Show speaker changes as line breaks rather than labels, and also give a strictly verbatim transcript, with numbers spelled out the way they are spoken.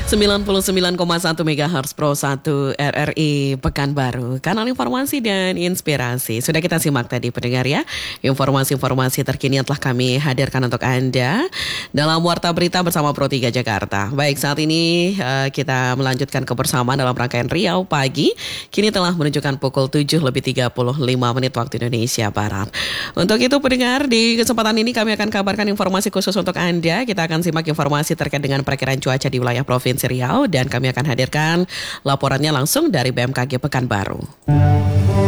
sembilan puluh sembilan koma satu megahertz Pro satu R R I Pekanbaru, kanal informasi dan inspirasi. Sudah kita simak tadi pendengar ya, informasi-informasi terkini yang telah kami hadirkan untuk Anda dalam Warta Berita bersama Pro tiga Jakarta. Baik, saat ini uh, kita melanjutkan kebersamaan dalam rangkaian Riau Pagi. Kini telah menunjukkan pukul tujuh lebih tiga puluh lima menit waktu Indonesia Barat. Untuk itu pendengar, di kesempatan ini kami akan kabarkan informasi khusus untuk Anda. Kita akan simak informasi terkait dengan perakiraan cuaca di wilayah Provinsi Riau dan kami akan hadirkan laporannya langsung dari B M K G Pekanbaru.